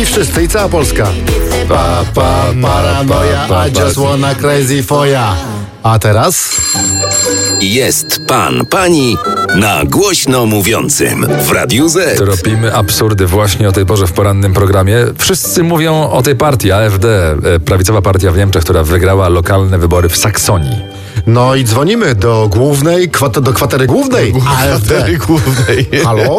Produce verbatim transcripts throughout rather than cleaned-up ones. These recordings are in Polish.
I wszyscy, i cała Polska. Pa, pa, paranoja, I just wanna crazy for ya. A teraz? Jest pan, pani na głośno mówiącym w Radiu Z. Tropimy absurdy właśnie o tej porze w porannym programie. Wszyscy mówią o tej partii A F D, prawicowa partia w Niemczech, która wygrała lokalne wybory w Saksonii. No i dzwonimy do głównej, kwat- do kwatery głównej A F D. głównej. Halo?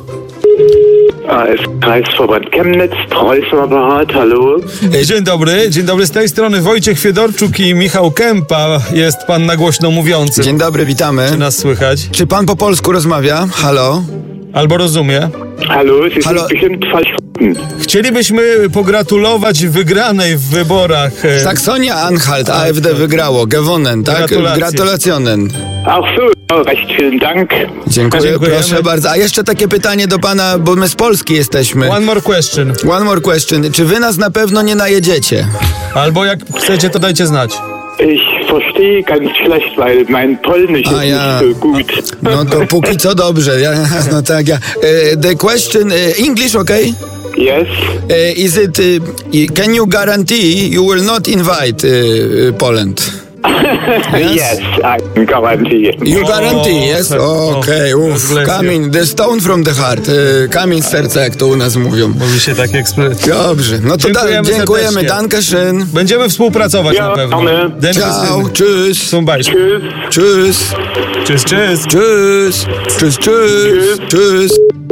A F Kreisverband Chemnitz, Preußenapparat, hallo? Dzień dobry, dzień dobry, z tej strony Wojciech Fiedorczuk i Michał Kępa. Jest pan na głośno mówiący. Dzień dobry, witamy. Czy nas słychać? Czy pan po polsku rozmawia? Halo? Albo rozumie? Hallo, Sie Hallo. sind bestimmt verschwunden. Chcielibyśmy pogratulować wygranej w wyborach. e, Saksonia-Anhalt, A F D wygrało, gewonnen, tak? Gratulacje. Gratulacjonen. Ach so, ja, recht vielen Dank. Dziękuję, Dziękujemy. proszę bardzo. A jeszcze takie pytanie do pana, bo my z Polski jesteśmy. One more question. One more question. Czy wy nas na pewno nie najedziecie? Albo jak chcecie, to dajcie znać. Ich verstehe ganz schlecht, weil mein Polnisch Ah, ist ja. nicht so gut. No to póki co dobrze. Ja, no tak, ja. E, the question, e, English, okay? Yes? E, is it, e, can you guarantee you will not invite e, Poland? Yes, I can guarantee. You guarantee, O, yes? tak, Okej, o, uff, bless you. kamień, the stone from the heart, e, kamień z serca, jak to u nas mówią. Mówi się tak ekspres. Dobrze, no to da, Dziękujemy dziękujemy, serdecznie. dankeschön. Będziemy współpracować Ja, na pewno. mamy. Ciao, tschüss, Zum Beispiel. Tschüss. tschüss, Tschüss, tschüss. tschüss, tschüss, tschüss, tschüss.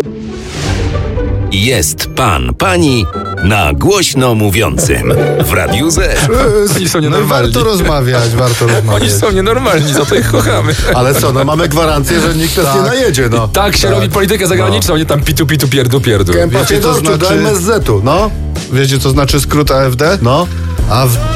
Jest pan, pani na głośno mówiącym w Radiu Z. Oni są No i nienormalni. warto rozmawiać, warto rozmawiać. Oni są nienormalni, za to ich kochamy. Ale co, no mamy gwarancję, że nikt nas nie najedzie, no. Tak się robi politykę zagraniczną, nie tam pitu, pitu, pierdu, pierdu. Kępa Wiecie, to Fiedorczuk do znaczy- M S Z-u, no. Wiecie, co znaczy skrót A F D? No. A w